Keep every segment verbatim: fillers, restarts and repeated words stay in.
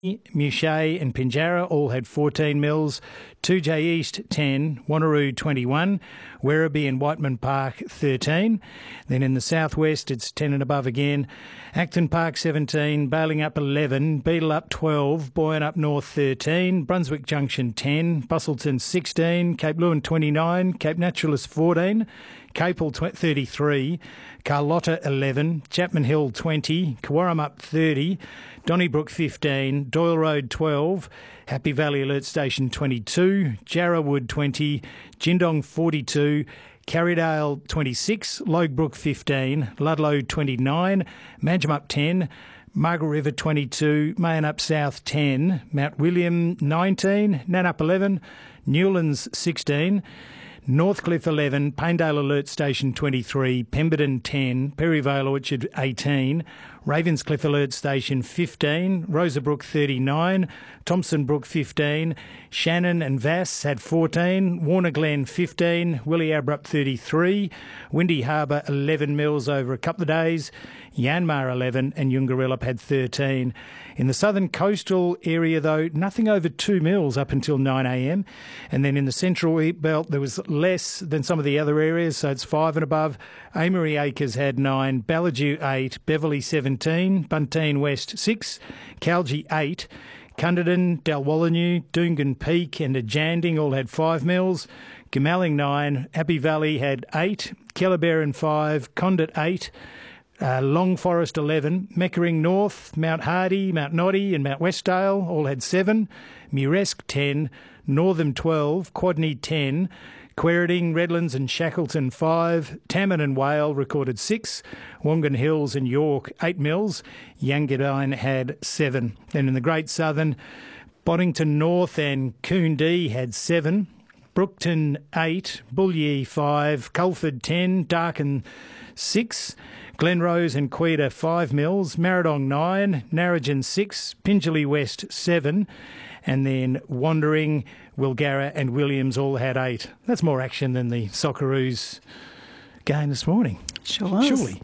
Muchet and Pinjarra all had fourteen mils, two J East ten, Wanneroo twenty-one, Werribee and Whiteman Park thirteen. Then in the southwest it's ten and above again. Acton Park seventeen, Bailing up eleven, Beetle up twelve, Boyne up north thirteen, Brunswick Junction ten, Bustleton sixteen, Cape Lewin twenty-nine, Cape Naturalist fourteen, Capel thirty-three, Carlotta eleven, Chapman Hill twenty, Kawarram thirty, Donnybrook fifteen, Doyle Road twelve, Happy Valley Alert Station twenty-two, Jarrawood twenty, Jindong forty-two, Carrydale twenty-six, Logbrook fifteen, Ludlow twenty-nine, Manjimup ten, Margaret River twenty-two, Mayon South ten, Mount William nineteen, Nannup eleven, Newlands sixteen, Northcliffe eleven, Paindale Alert Station twenty-three, Pemberton ten, Perryvale Orchard eighteen, Ravenscliffe Alert Station fifteen, Rosabrook thirty-nine, Thompson Brook fifteen, Shannon and Vass had fourteen, Warner Glen fifteen, Willie Abrupt thirty-three, Windy Harbour eleven mils over a couple of days, Yanmar eleven and Yungarillup had thirteen. In the southern coastal area, though, nothing over two mils up until nine a m. And then in the central belt, there was less than some of the other areas, so it's five and above. Amory Acres had nine, Ballajou eight, Beverley seventeen, Bunteen West six, Calgie eight, Cunderdin, Dalwallinu, Doongan Peak and Ajanding all had five mils, Gamalling nine, Happy Valley had eight, Kellerberrin five, Condit eight, Uh, Long Forest eleven, Meckering North, Mount Hardy, Mount Noddy and Mount Westdale all had seven, Muresk ten, Northam twelve, Quadney ten, Quairding, Redlands and Shackleton five, Tammin and Whale recorded six, Wongan Hills and York eight mils, Yangadine had seven. Then in the Great Southern, Boddington North and Coondee had seven, Brookton eight, Bullyee five, Culford ten, Darkin six, Glenrose and Quetta five mils, Marradong nine, Narrogin six, Pingelly West seven, and then Wandering, Wilgarra and Williams all had eight. That's more action than the Socceroos game this morning. Sure was. Surely.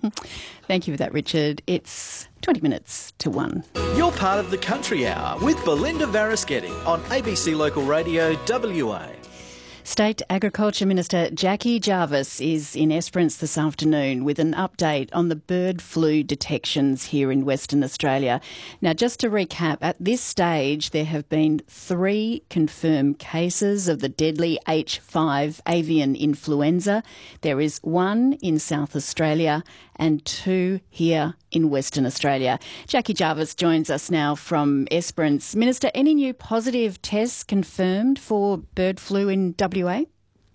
Thank you for that, Richard. It's twenty minutes to one. You're part of the Country Hour with Belinda Varaschetti on A B C Local Radio W A. State Agriculture Minister Jackie Jarvis is in Esperance this afternoon with an update on the bird flu detections here in Western Australia. Now, just to recap, at this stage there have been three confirmed cases of the deadly H five avian influenza. There is one in South Australia and two here in Western Australia. Jackie Jarvis joins us now from Esperance. Minister, any new positive tests confirmed for bird flu in W A?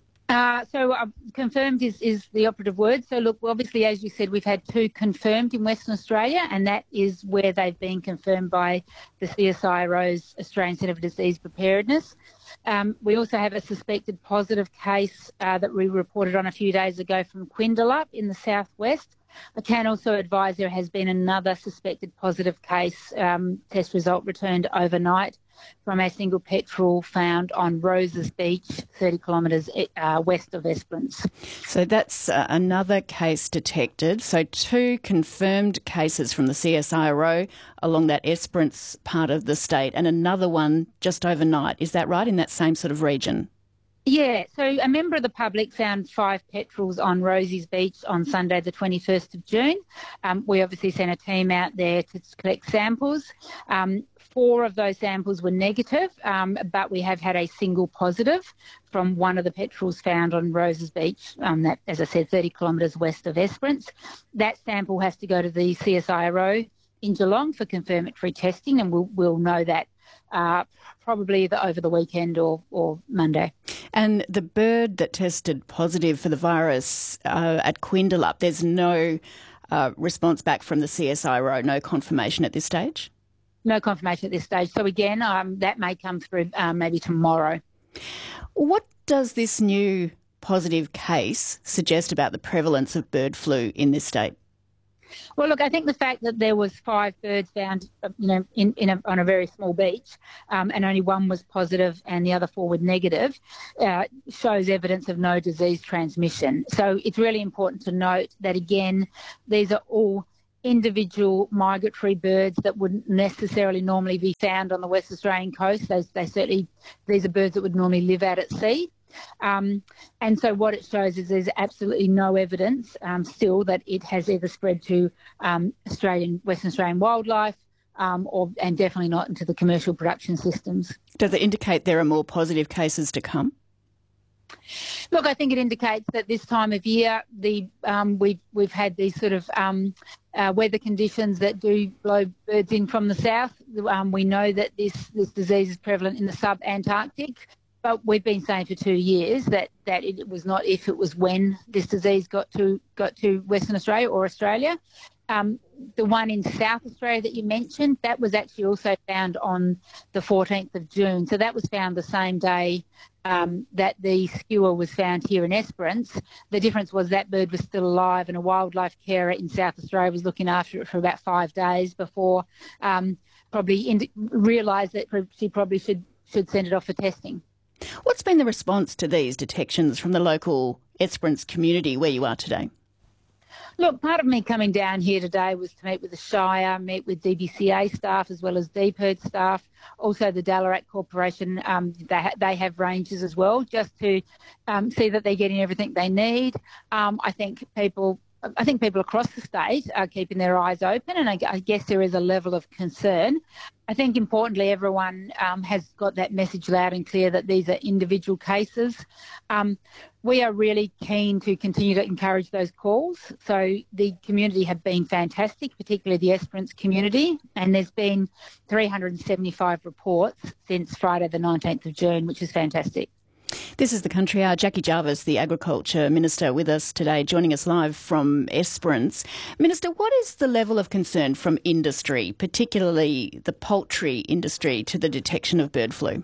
Uh, so uh, confirmed is, is the operative word. So look, obviously, as you said, we've had two confirmed in Western Australia, and that is where they've been confirmed by the C S I R O's Australian Centre for Disease Preparedness. Um, we also have a suspected positive case uh, that we reported on a few days ago from Quindalup in the southwest. I can also advise there has been another suspected positive case, um, test result returned overnight from a single petrel found on Roses Beach, thirty kilometres uh, west of Esperance. So that's uh, another case detected. So two confirmed cases from the C S I R O along that Esperance part of the state and another one just overnight. Is that right, in that same sort of region? Yeah, so a member of the public found five petrels on Rosie's Beach on Sunday the twenty-first of June. Um, we obviously sent a team out there to collect samples. Um, four of those samples were negative, um, but we have had a single positive from one of the petrels found on Roses Beach, um, that, as I said, thirty kilometres west of Esperance. That sample has to go to the C S I R O in Geelong for confirmatory testing, and we'll, we'll know that Uh, probably the, over the weekend or, or Monday. And the bird that tested positive for the virus uh, at Quindalup, there's no uh, response back from the C S I R O, no confirmation at this stage? No confirmation at this stage. So again, um, that may come through um, maybe tomorrow. What does this new positive case suggest about the prevalence of bird flu in this state? Well, look, I think the fact that there was five birds found, you know, in, in a, on a very small beach, um, and only one was positive and the other four were negative, uh, shows evidence of no disease transmission. So it's really important to note that, again, these are all individual migratory birds that wouldn't necessarily normally be found on the West Australian coast. They, they certainly, these are birds that would normally live out at sea. Um, and so what it shows is there's absolutely no evidence um, still that it has ever spread to um, Australian, Western Australian wildlife, um, or and definitely not into the commercial production systems. Does it indicate there are more positive cases to come? Look, I think it indicates that this time of year, the um, we've we've had these sort of um, uh, weather conditions that do blow birds in from the south. Um, we know that this this disease is prevalent in the sub-Antarctic. But we've been saying for two years that, that it was not if, it was when this disease got to got to Western Australia or Australia. Um, the one in South Australia that you mentioned, that was actually also found on the fourteenth of June. So that was found the same day um, that the skua was found here in Esperance. The difference was that bird was still alive, and a wildlife carer in South Australia was looking after it for about five days before um, probably ind- realised that she probably should should send it off for testing. What's been the response to these detections from the local Esperance community where you are today? Look, part of me coming down here today was to meet with the Shire, meet with D B C A staff as well as D P I R D staff, also the Dallarat Corporation. Um, they, ha- they have ranges as well, just to um, see that they're getting everything they need. Um, I think people... I think people across the state are keeping their eyes open, and I, I guess there is a level of concern. I think importantly everyone um, has got that message loud and clear that these are individual cases. Um, we are really keen to continue to encourage those calls. So the community have been fantastic, particularly the Esperance community, and there's been three hundred seventy-five reports since Friday the nineteenth of June, which is fantastic. This is the Country Hour. Jackie Jarvis, the Agriculture Minister, with us today, joining us live from Esperance. Minister, what is the level of concern from industry, particularly the poultry industry, to the detection of bird flu?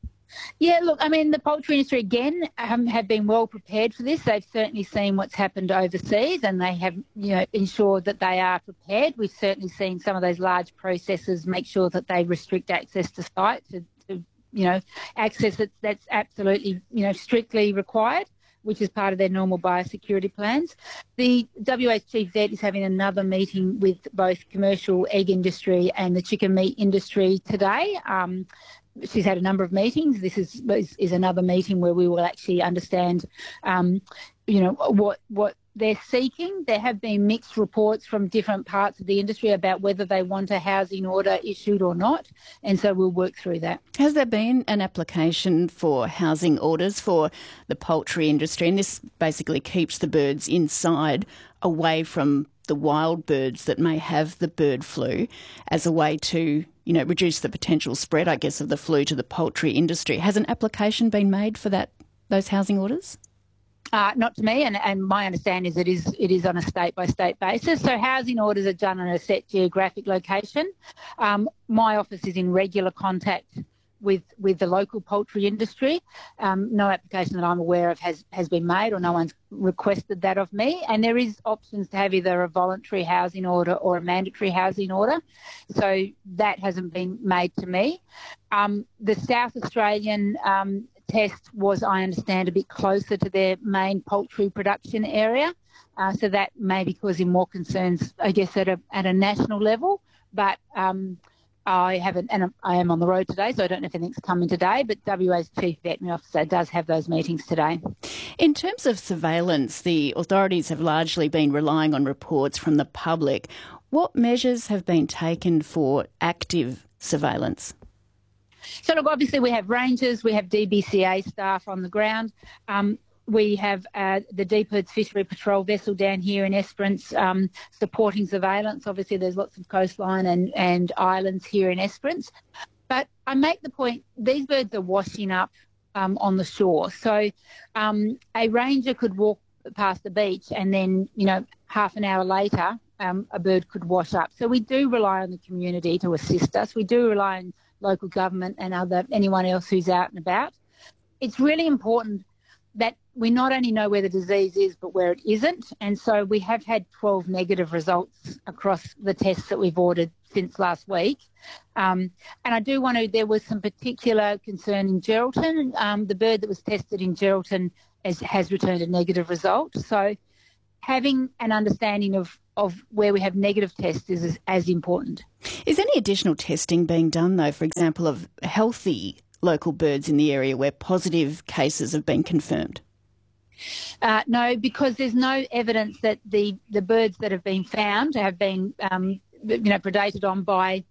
Yeah, look, I mean, the poultry industry, again, um, have been well prepared for this. They've certainly seen what's happened overseas, and they have, you know, ensured that they are prepared. We've certainly seen some of those large processors make sure that they restrict access to site to, to you know, access that's, that's absolutely, you know, strictly required, which is part of their normal biosecurity plans. The W A's chief vet is having another meeting with both commercial egg industry and the chicken meat industry today. Um, she's had a number of meetings. This is, is is another meeting where we will actually understand, um, you know, what what they're seeking. There have been mixed reports from different parts of the industry about whether they want a housing order issued or not, and so we'll work through that. Has there been an application for housing orders for the poultry industry? And this basically keeps the birds inside, away from the wild birds that may have the bird flu, as a way to, you know, reduce the potential spread, I guess, of the flu to the poultry industry. Has an application been made for that, those housing orders? Uh, not to me, and, and my understanding is it is it is on a state-by-state basis. So housing orders are done on a set geographic location. Um, my office is in regular contact with with the local poultry industry. Um, no application that I'm aware of has, has been made, or no one's requested that of me. And there is options to have either a voluntary housing order or a mandatory housing order. So that hasn't been made to me. Um, the South Australian um, test was, I understand, a bit closer to their main poultry production area. Uh, so that may be causing more concerns, I guess, at a at a national level. But um, I haven't, and I am on the road today, so I don't know if anything's coming today, but W A's Chief Veterinary Officer does have those meetings today. In terms of surveillance, the authorities have largely been relying on reports from the public. What measures have been taken for active surveillance? So, look, obviously we have rangers, we have D B C A staff on the ground. Um, we have uh, the D P I R D's Fishery Patrol vessel down here in Esperance um, supporting surveillance. Obviously there's lots of coastline and, and islands here in Esperance. But I make the point, these birds are washing up um, on the shore. So um, a ranger could walk past the beach and then, you know, half an hour later um, a bird could wash up. So we do rely on the community to assist us. We do rely on local government and other anyone else who's out and about. It's really important that we not only know where the disease is but where it isn't, and so we have had twelve negative results across the tests that we've ordered since last week. Um, and I do want to, there was some particular concern in Geraldton. Um, the bird that was tested in Geraldton has, has returned a negative result. So having an understanding of of where we have negative tests is as, as important. Is any additional testing being done, though, for example, of healthy local birds in the area where positive cases have been confirmed? Uh, no, because there's no evidence that the, the birds that have been found have been, um, you know, predated on by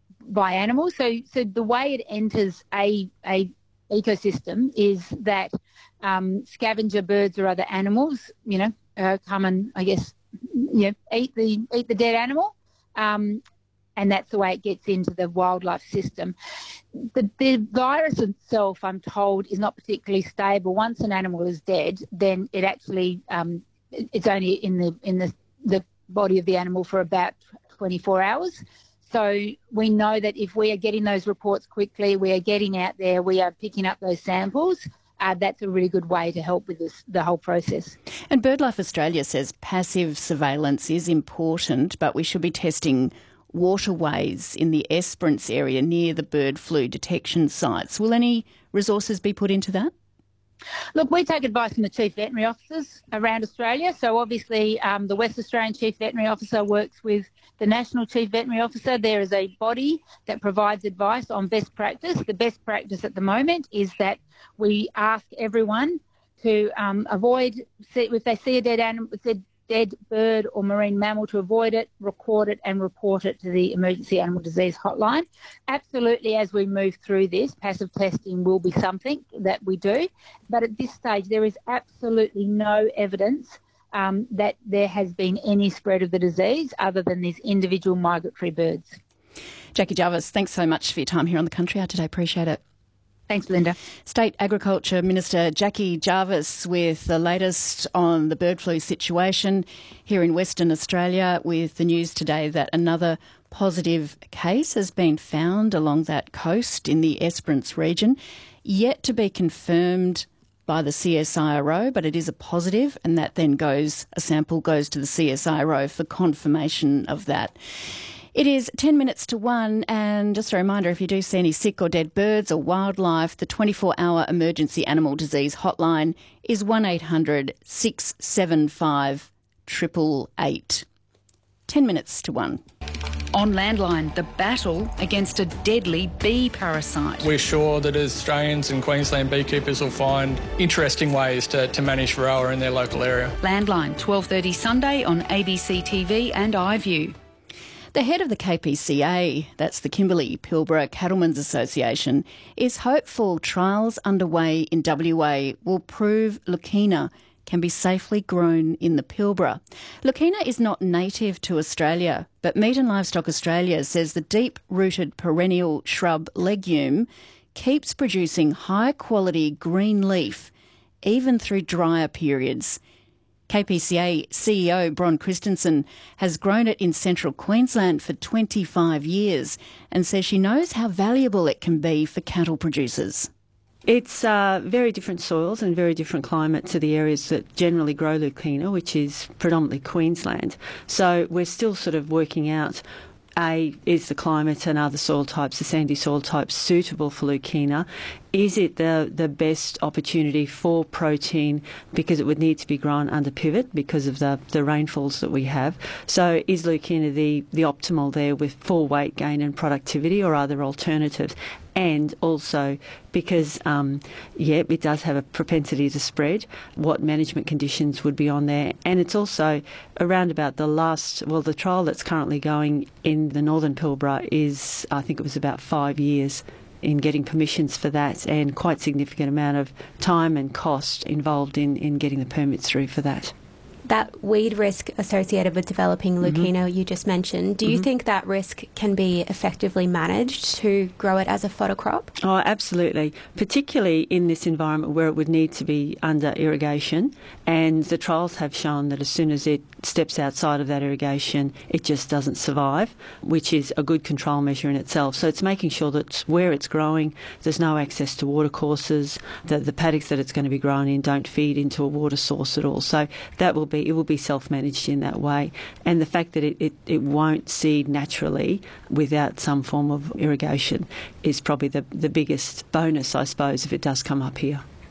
by animals. So, so the way it enters a a ecosystem is that um, scavenger birds or other animals, you know, uh, come and I guess, you know, eat the eat the dead animal, um, and that's the way it gets into the wildlife system. The, the virus itself, I'm told, is not particularly stable. Once an animal is dead, then it actually um, it's only in the in the the body of the animal for about twenty-four hours. So we know that if we are getting those reports quickly, we are getting out there, we are picking up those samples. Uh, that's a really good way to help with this, the whole process. And BirdLife Australia says passive surveillance is important, but we should be testing waterways in the Esperance area near the bird flu detection sites. Will any resources be put into that? Look, we take advice from the Chief Veterinary Officers around Australia. So obviously um, the West Australian Chief Veterinary Officer works with the National Chief Veterinary Officer. There is a body that provides advice on best practice. The best practice at the moment is that we ask everyone to um, avoid, if they see a dead animal, dead bird or marine mammal, to avoid it, record it and report it to the Emergency Animal Disease Hotline. Absolutely, as we move through this, passive testing will be something that we do. But at this stage, there is absolutely no evidence um, that there has been any spread of the disease other than these individual migratory birds. Jackie Jarvis, thanks so much for your time here on The Country Hour today. Appreciate it. Thanks, Linda. State Agriculture Minister Jackie Jarvis with the latest on the bird flu situation here in Western Australia, with the news today that another positive case has been found along that coast in the Esperance region, yet to be confirmed by the C S I R O, but it is a positive, and that then goes, a sample goes to the C S I R O for confirmation of that. It is ten minutes to one, and just a reminder, if you do see any sick or dead birds or wildlife, the twenty-four hour emergency animal disease hotline is one eight hundred six seven five eight eight eight. ten minutes to one. On Landline, the battle against a deadly bee parasite. We're sure that Australians and Queensland beekeepers will find interesting ways to, to manage Varroa in their local area. Landline, twelve thirty Sunday on A B C T V and iView. The head of the K P C A, that's the Kimberley Pilbara Cattlemen's Association, is hopeful trials underway in W A will prove Leucaena can be safely grown in the Pilbara. Leucaena is not native to Australia, but Meat and Livestock Australia says the deep-rooted perennial shrub legume keeps producing high-quality green leaf even through drier periods. K P C A C E O Bron Christensen has grown it in central Queensland for twenty-five years and says she knows how valuable it can be for cattle producers. It's uh, very different soils and very different climate to the areas that generally grow Leucaena, which is predominantly Queensland. So we're still sort of working out, A, is the climate and other soil types, the sandy soil types, suitable for Leucaena? Is it the, the best opportunity for protein, because it would need to be grown under pivot because of the, the rainfalls that we have? So is Leucaena the, the optimal there with full weight gain and productivity, or are there alternatives? And also because, um, yeah, it does have a propensity to spread, what management conditions would be on there. And it's also around about the last, well, the trial that's currently going in the Northern Pilbara is, I think it was about five years in getting permissions for that, and quite significant amount of time and cost involved in, in getting the permits through for that. That weed risk associated with developing Leucaena mm-hmm. you just mentioned, do you mm-hmm. think that risk can be effectively managed to grow it as a fodder crop? Oh, absolutely, particularly in this environment where it would need to be under irrigation, and the trials have shown that as soon as it steps outside of that irrigation, it just doesn't survive, which is a good control measure in itself. So it's making sure that where it's growing, there's no access to watercourses, that the paddocks that it's going to be grown in don't feed into a water source at all. So that will be it will be self-managed in that way. And the fact that it, it, it won't seed naturally without some form of irrigation is probably the, the biggest bonus, I suppose, if it does come up here.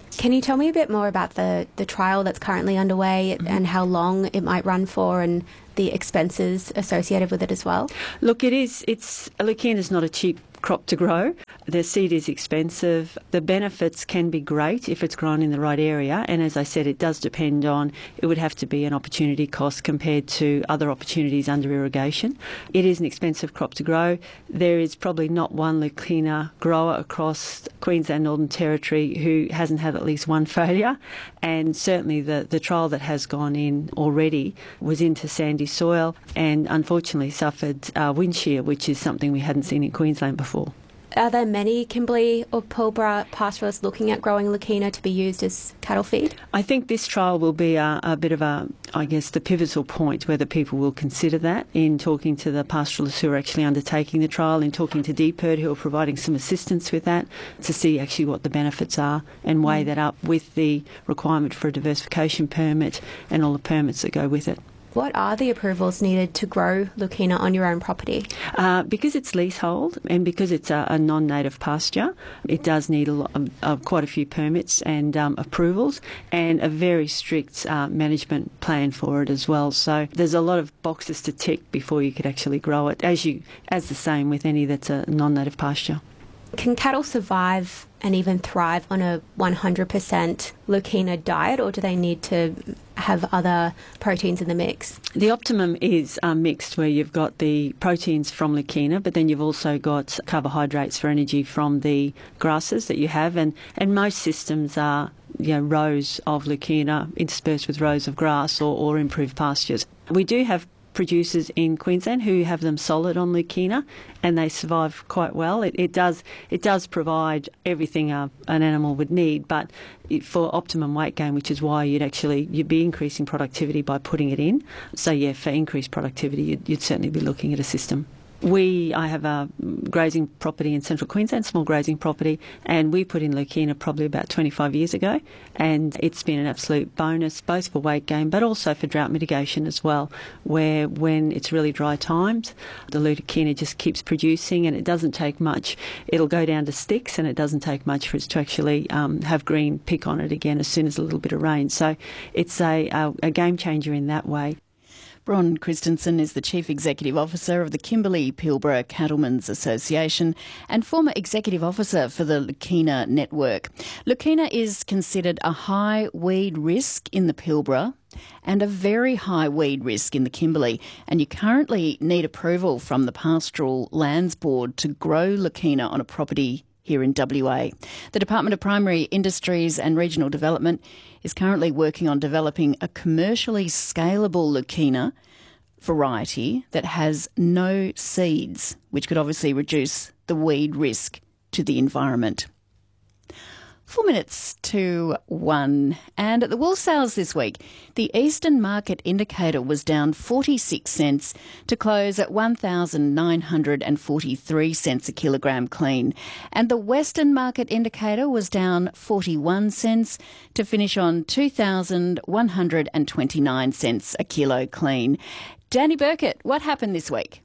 Can you tell me a bit more about the, the trial that's currently underway mm-hmm. and how long it might run for and the expenses associated with it as well? Look, it is, it's, Leucaena is not a cheap crop to grow. The seed is expensive. The benefits can be great if it's grown in the right area, and as I said, it does depend on, it would have to be an opportunity cost compared to other opportunities under irrigation. It is an expensive crop to grow. There is probably not one Leucaena grower across Queensland, Northern Territory who hasn't had at least one failure, and certainly the, the trial that has gone in already was into sandy soil and unfortunately suffered uh, wind shear, which is something we hadn't seen in Queensland before. Are there many Kimberley or Pilbara pastoralists looking at growing Leucaena to be used as cattle feed? I think this trial will be a, a bit of a, I guess, the pivotal point whether people will consider that in talking to the pastoralists who are actually undertaking the trial, in talking to D P I R D who are providing some assistance with that to see actually what the benefits are and weigh that up with the requirement for a diversification permit and all the permits that go with it. What are the approvals needed to grow Leucaena on your own property? Uh, because it's leasehold and because it's a, a non-native pasture, it does need a lot, um, uh, quite a few permits and um, approvals and a very strict uh, management plan for it as well. So there's a lot of boxes to tick before you could actually grow it, as you as the same with any that's a non-native pasture. Can cattle survive and even thrive on a one hundred percent Leucaena diet, or do they need to have other proteins in the mix? The optimum is um, mixed, where you've got the proteins from Leucaena, but then you've also got carbohydrates for energy from the grasses that you have, and, and most systems are, you know, rows of Leucaena interspersed with rows of grass or, or improved pastures. We do have producers in Queensland who have them solid on Leucaena, and they survive quite well. It, it does it does provide everything uh, an animal would need, but it, for optimum weight gain, which is why you'd actually you'd be increasing productivity by putting it in. So yeah, for increased productivity, you'd, you'd certainly be looking at a system. We, I have a grazing property in central Queensland, small grazing property, and we put in Leucaena probably about twenty-five years ago, and it's been an absolute bonus both for weight gain but also for drought mitigation as well, where when it's really dry times, the Leucaena just keeps producing and it doesn't take much. It'll go down to sticks and it doesn't take much for it to actually um, have green pick on it again as soon as a little bit of rain. So it's a, a, a game changer in that way. Bron Christensen is the Chief Executive Officer of the Kimberley Pilbara Cattlemen's Association and former Executive Officer for the Leucaena Network. Leucaena is considered a high weed risk in the Pilbara and a very high weed risk in the Kimberley, and you currently need approval from the Pastoral Lands Board to grow Leucaena on a property here in W A. The Department of Primary Industries and Regional Development is currently working on developing a commercially scalable Leucaena variety that has no seeds, which could obviously reduce the weed risk to the environment. Four minutes to one. And at the wool sales this week, the Eastern Market Indicator was down forty-six cents to close at one thousand nine hundred forty-three cents a kilogram clean. And the Western Market Indicator was down forty-one cents to finish on two thousand one hundred twenty-nine cents a kilo clean. Danny Burkett, what happened this week?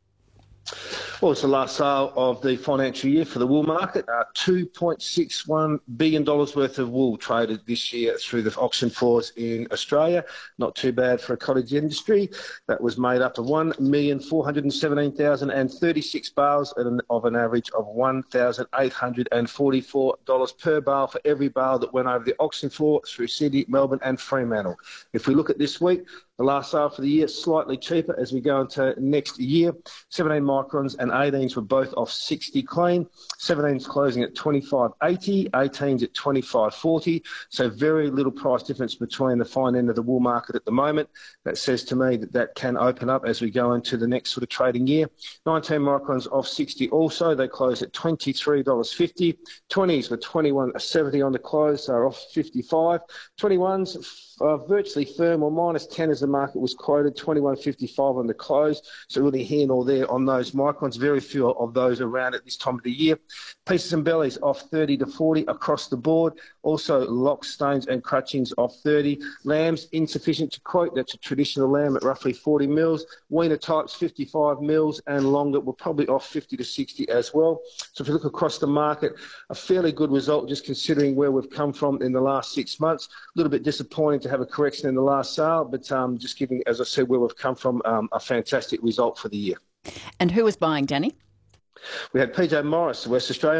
Well, it's the last sale of the financial year for the wool market. Uh, two point six one billion dollars worth of wool traded this year through the auction floors in Australia. Not too bad for a cottage industry. That was made up of one million four hundred seventeen thousand thirty-six bales at an, of an average of one thousand eight hundred forty-four dollars per bale for every bale that went over the auction floor through Sydney, Melbourne and Fremantle. If we look at this week, the last sale for the year, slightly cheaper as we go into next year. seventeen microns and eighteens were both off sixty clean. seventeens closing at twenty-five eighty, eighteens at twenty-five forty. So very little price difference between the fine end of the wool market at the moment. That says to me that that can open up as we go into the next sort of trading year. nineteen microns off sixty also. They closed at twenty-three dollars fifty. twenties were twenty-one seventy on the close, so off fifty-five. twenty-ones uh, virtually firm or minus ten as the market was quoted, twenty-one fifty-five on the close. So really here nor there on those microns. Very few of those around at this time of the year. Pieces and bellies off thirty to forty across the board. Also locks, stones and crutchings off thirty. Lambs insufficient to quote. That's a traditional lamb at roughly forty mils. Weaner types fifty-five mils and longer were probably off fifty to sixty as well. So if you look across the market, a fairly good result just considering where we've come from in the last six months. A little bit disappointing to have a correction in the last sale, but um, just giving, as I said, where we've come from, um, a fantastic result for the year. And who was buying, Danny? We had P J Morris, West Australian.